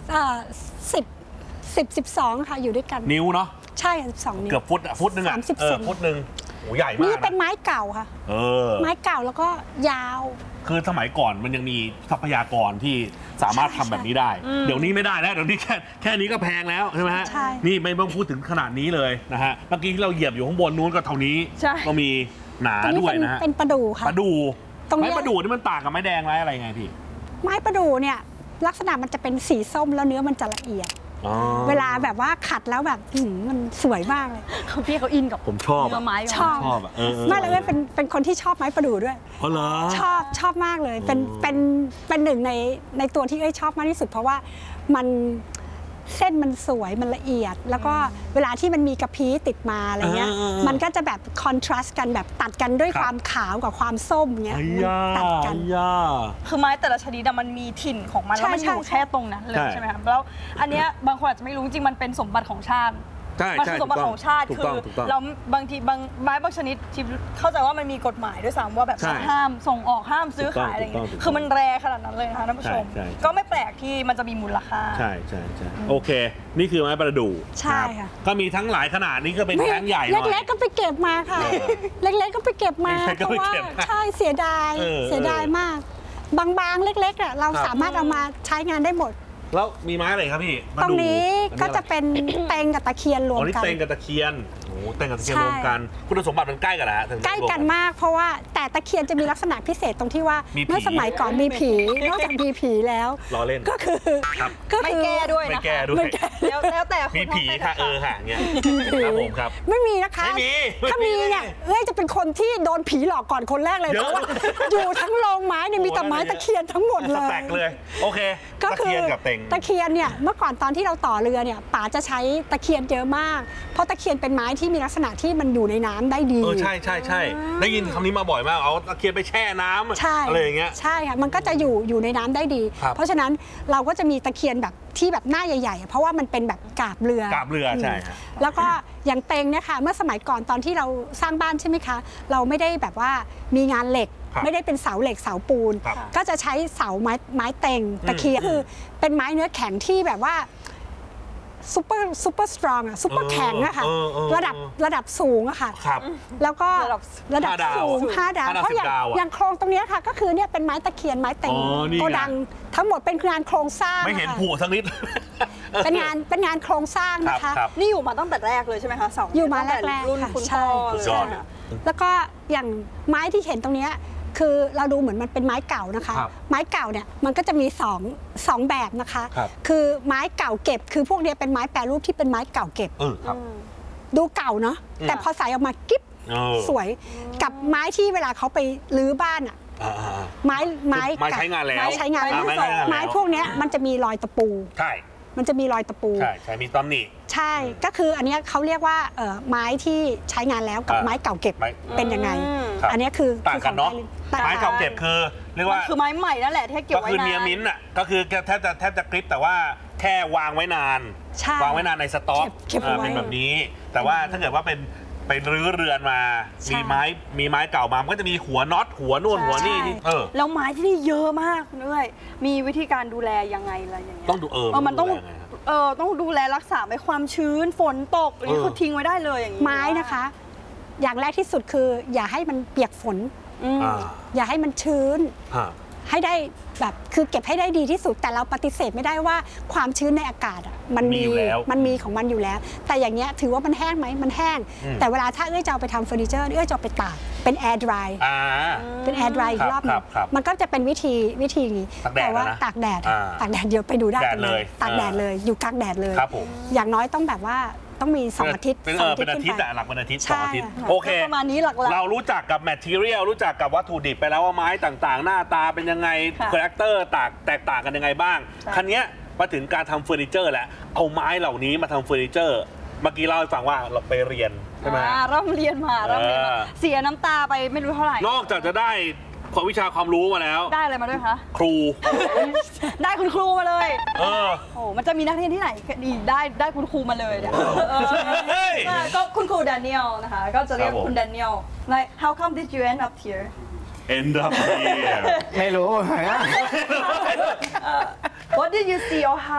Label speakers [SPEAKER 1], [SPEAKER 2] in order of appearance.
[SPEAKER 1] 12 ค่ะอยู่ด้วยกัน
[SPEAKER 2] นิ้วเนาะ
[SPEAKER 1] ใช่12 นิ้ว
[SPEAKER 2] เกือบฟุตนึงอ่ะฟุตนึงโอ้ใหญ่มาก
[SPEAKER 1] นี่เป็นไม้เก่าค่ะไม้เก่าแล้วก็ยาว
[SPEAKER 2] คือสมัยก่อนมันยังมีทรัพยากรที่สามารถทำแบบนี้ได้เดี๋ยวนี้ไม่ได้แล้วเดี๋ยวนี้แค่นี้ก็แพงแล้วใช่ไหมฮะนี่ไม่ต้องพูดถึงขนาดนี้เลยนะฮะเมื่อกี้ที่เราเหยียบอยู่ข้างบนนู้นก็เท่านี้ก็มีหนาด้วยนะฮะ
[SPEAKER 1] เป็นประดู่ค่ะ
[SPEAKER 2] ประดู่ไม้ประดู่นี่มันต่างกับไม้แดงไม้อะไรไงพี่
[SPEAKER 1] ไม้ประดู่เนี่ยลักษณะมันจะเป็นสีส้มแล้วเนื้อมันจะละเอียดเวลาแบบว่าขัดแล้วแบบมันสวยมากเลย
[SPEAKER 3] พี่เขาอินกับ
[SPEAKER 2] ผมชอบ
[SPEAKER 3] เนื้อไม้
[SPEAKER 1] ชอบไม่เลยเป็นคนที่ชอบไม้ประดู่ด้วย
[SPEAKER 2] เหรอ
[SPEAKER 1] ชอบมากเลยเป็นหนึ่งในตัวที่ชอบมากที่สุดเพราะว่ามันเส้นมันสวยมันละเอียดแล้วก็เวลาที่มันมีกระพี้ติดมาอะไรเงี้ยมันก็จะแบบคอนทราสต์กันแบบตัดกันด้วยความขาวกับความส้มเงี้ยตัดกัน
[SPEAKER 3] คือไม้แต่ละชนิดมันมีถิ่นของมันแล้วมันอยู่แค่ตรงนั้นเลยใช่ไหมครับแล้วอันเนี้ยบางคนอาจจะไม่รู้จริงมันเป็นสมบัติของชาติมันคือสมบัติของชาติคือเราบางทีบางไม้บางชนิดที่เข้าใจว่ามันมีกฎหมายด้วยซ้ำว่าแบบห้ามส่งออกห้ามซื้อขายอะไรอย่างเงี้ยคือมันแรงขนาดนั้นเลยนะคะท่านผู้ชมก็ไม่แปลกที่มันจะมีมูลค่า
[SPEAKER 2] ใช่โอเคนี่คือไม้ประดู่
[SPEAKER 1] ใช่ค่ะ
[SPEAKER 2] ก็มีทั้งหลายขนาดนี้ก็เป็นแท่งใหญ่
[SPEAKER 1] เล็กๆก็ไปเก็บมาค่ะเล็กๆก็ไปเก็บมาเพราะว่าใช่เสียดายมากบางๆเล็กๆเราสามารถเอามาใช้งานได้หมด
[SPEAKER 2] แล้วมีไม้อะไรครับพี่
[SPEAKER 1] ตรงนี้ก็จะเป็นเต็งกับตะเคียนรวมกัน
[SPEAKER 2] เต็งกับตะเคียนเต็งกับตะเคียนรวมกันคุณสมบัติมันใกล้กันนะ
[SPEAKER 1] ใกล้กันมากเพราะว่าแต่ตะเคียนจะมีลักษณะพิเศษตรงที่ว่าเมื่อสมัยก่อนมีผีนอกจากมีผีแล้วก็คือ
[SPEAKER 3] ไม่แก้ด้วยนะแล้วแต่
[SPEAKER 2] มีผีค่ะค่ะเงี้ยครับผมครับ
[SPEAKER 1] ไม่มีนะคะถ้ามีเนี่ยจะเป็นคนที่โดนผีหลอกก่อนคนแรกเลยเพราะว่าอยู่ทั้งโรงไม้เนี่ยมีแต่ไม้ตะเคียนทั้งหมดเลย
[SPEAKER 2] แตกเลยโอเค
[SPEAKER 1] ก็คือตะเคียนเนี่ยเมื่อก่อนตอนที่เราต่อเรือเนี่ยป๋าจะใช้ตะเคียนเยอะมากเพราะตะเคียนเป็นไม้ที่มีลักษณะที่มันอยู่ในน้ำได้ดี
[SPEAKER 2] ใช่ได้ยินคำนี้มาบ่อยมากเอาตะเคียนไปแช่น้ำอะไรอย่างเงี้ย
[SPEAKER 1] ใช่ค่ะมันก็จะอยู่ในน้ำได้ดีเพราะฉะนั้นเราก็จะมีตะเคียนแบบที่แบบหน้าใหญ่ๆเพราะว่ามันเป็นแบบกาบเรือ
[SPEAKER 2] ใช่
[SPEAKER 1] แล้วก็อย่างเต็งเนี่ยค่ะเมื่อสมัยก่อนตอนที่เราสร้างบ้านใช่ไหมคะเราไม่ได้แบบว่ามีงานเหล็กไม่ได้เป็นเสาเหล็กเสาปูนก็จะใช้เสาไม้เต็งตะเคียนคือเป็นไม้เนื้อแข็งที่แบบว่าซูเปอร์สตรองอะซูเปอร์แข็งอะค่ะระดับสูงอะค่ะแล้วก็ระดับสูง5 ดาวเพราะอย่างโครงตรงนี้ค่ะก็คือเนี่ยเป็นไม้ตะเคียนไม้เต็งโกดังทั้งหมดเป็นงานโครงสร้าง
[SPEAKER 2] ไม่เห็นผัวสักนิด
[SPEAKER 1] เป็นงานโครงสร้างนะคะ
[SPEAKER 3] นี่อยู่มาตั้งแต่แรกเลยใช่ไหมคะเสา
[SPEAKER 1] อยู่มาแรก
[SPEAKER 3] รุ่นคุณพ่อเลย
[SPEAKER 1] แล้วก็อย่างไม้ที่เห็นตรงนี้คือเราดูเหมือนมันเป็นไม้เก่านะคะไม้เก่าเนี่ยมันก็จะมีสองแบบนะคะคือไม้เก่าเก็บคือพวกนี้เป็นไม้แปรรูปที่เป็นไม้เก่าเก็บดูเก่าเนาะแต่พอใส่ออกมากิ๊บสวยกับไม้ที่เวลาเขาไปรื้อบ้านอ่ะไม้
[SPEAKER 2] ใช้งานแล้ว
[SPEAKER 1] ไม้พวกนี้มันจะมีรอยตะปู
[SPEAKER 2] ใช่
[SPEAKER 1] มันจะมีรอยตะปู
[SPEAKER 2] ใช่มีตำหนิ
[SPEAKER 1] ใช่ก็คืออันนี้เขาเรียกว่าไม้ที่ใช้งานแล้วกับไม้เก่าเก็บเป็นยังไงอันนี้คือ
[SPEAKER 2] ต่างกันเนาะไม้เก่าเก็บคือเรียกว่า
[SPEAKER 3] คือไม้ใหม่นั่นแหละที่เก็บไว้นาน
[SPEAKER 2] ก็คือเนียมิ้นอ่ะก็คือแทบจะกริปแต่ว่าแค่วางไว้นานในสต็อกเป็นแบบนี้แต่ว่าถ้าเกิดว่าไปรื้อเรือนมามีไม้เก่ามามันก็จะมีหัวน็อตหัวนู่นหัวนี่
[SPEAKER 3] แล้วไม้ที่นี่เยอะมากเลยมีวิธีการดูแลยังไงอะไรอย่างเงี้ย
[SPEAKER 2] ต้องดู
[SPEAKER 3] มันต้องดูแลรักษาไม่ความชื้นฝนตกหรือเขาทิ้งไว้ได้เลยอย่างนี้
[SPEAKER 1] ไม้นะคะอย่างแรกที่สุดคืออย่าให้มันเปียกฝนอย่าให้มันชื้นให้ได้แบบคือเก็บให้ได้ดีที่สุดแต่เราปฏิเสธไม่ได้ว่าความชื้นในอากาศมันมีของมันอยู่แล้วแต่อย่างเงี้ยถือว่ามันแห้งไหมมันแห้งแต่เวลาถ้าจะเอาไปทำเฟอร์นิเจอร์จะเอาไปตากเป็นแอร์ดรายอีกรอบนึงมันก็จะเป็นวิธีนี้แต่ว่าตากแดดเดี๋ยวไปดูได้กันเลยตากแดดเลยอยู่กลางแดดเลยอย่างน้อยต้องแบบว่าต้องมี2 อาทิตย์
[SPEAKER 2] เป็นอาทิตย์หลักเป็นอาทิตย์2 อาทิตย์โอเค
[SPEAKER 3] ประมาณนี้หลัก
[SPEAKER 2] เรารู้จักกับแมททีเรียลรู้จักกับวัตถุดิบไปแล้วว่าไม้ต่างๆหน้าตาเป็นยังไงคาแรคเตอร์แตกต่างกันยังไงบ้างคันนี้มาถึงการทำเฟอร์นิเจอร์แล้วเอาไม้เหล่านี้มาทำเฟอร์นิเจอร์เมื่อกี้เล่าให้ฟังว่าเราไปเรียนใช่ไหม
[SPEAKER 3] ร่ำเรียนมาเสียน้ำตาไปไม่รู้เท่าไหร่
[SPEAKER 2] นอกจากจะได้วิชาความรู้มาแล้ว
[SPEAKER 3] ได้อะไรมาด้วยคะ
[SPEAKER 2] ครู
[SPEAKER 3] ได้คุณครูมาเลยโอ้มันจะมีนักเรียนที่ไหนดีได้คุณครูมาเลยเนี่ยก็คุณครูแดเนียลนะคะก็จะเรียกคุณแดเนียล like how come did you end up here
[SPEAKER 2] here
[SPEAKER 4] ไม่รู้
[SPEAKER 3] What did you see or how